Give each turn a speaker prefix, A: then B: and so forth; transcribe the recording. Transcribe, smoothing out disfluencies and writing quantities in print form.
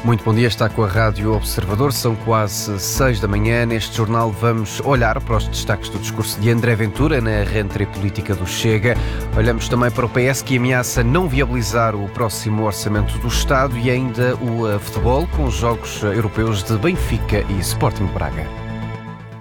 A: Muito bom dia, está com a Rádio Observador, são quase 6 da manhã. Neste jornal vamos olhar para os destaques do discurso de André Ventura na rentrée política do Chega. Olhamos também para o PS, que ameaça não viabilizar o próximo orçamento do Estado, e ainda o futebol com os jogos europeus de Benfica e Sporting Braga.